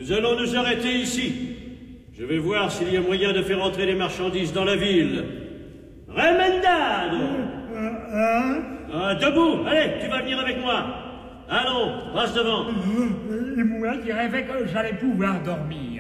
Nous allons nous arrêter ici. Je vais voir s'il y a moyen de faire entrer les marchandises dans la ville. Remendado! Debout! Allez, tu vas venir avec moi. Allons, passe devant. Et moi qui rêvais que j'allais pouvoir dormir.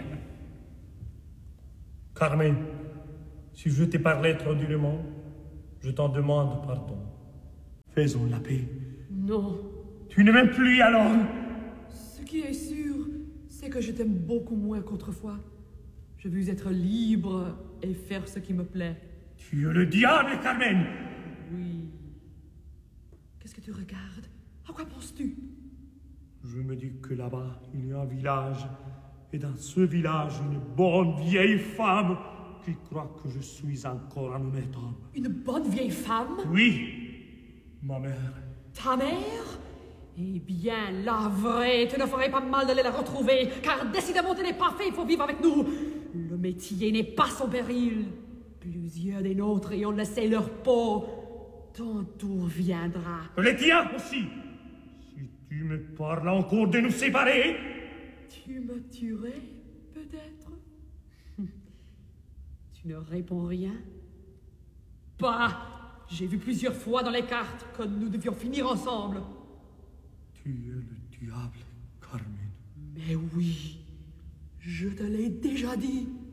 Carmen, si je t'ai parlé trop durement, je t'en demande pardon. Faisons la paix. Non. Tu ne m'aimes plus alors? Ce qui est sûr, c'est que je t'aime beaucoup moins qu'autrefois. Je veux être libre et faire ce qui me plaît. Tu es le diable, Carmen! Oui. Qu'est-ce que tu regardes? À quoi penses-tu? Je me dis que là-bas, il y a un village, et dans ce village, une bonne vieille femme qui croit que je suis encore un honnête homme. Une bonne vieille femme? Oui, ma mère. Ta mère? Eh bien, la vraie, tu ne ferais pas mal d'aller la retrouver, car décidément, tu n'es pas fait pour vivre avec nous. Le métier n'est pas sans péril. Plusieurs des nôtres y ont laissé leur peau. Ton tour viendra. Le tien aussi. Si tu me parles encore de nous séparer... Tu me tuerais, peut-être? Tu ne réponds rien? Bah, j'ai vu plusieurs fois dans les cartes que nous devions finir ensemble. Tu es le diable, Carmen. Mais oui, je te l'ai déjà dit.